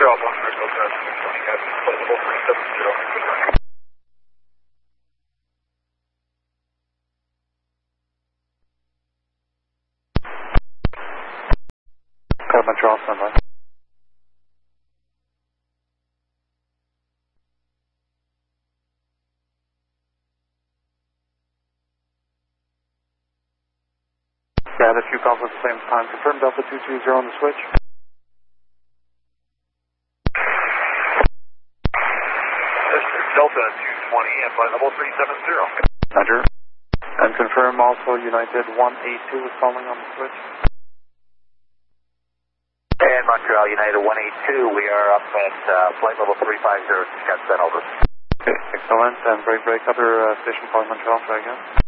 Alpha, Delta 220 at flight level 370. Montreal, standby. Yeah, the two calls at the same time. Confirm Delta 220 on the switch. Delta 220 at flight level 370. Roger. And confirm also United 182 is calling on the switch. And Montreal United 182, we are up at flight level 350, got set over. Okay, excellent. And break, other station calling Montreal, try again.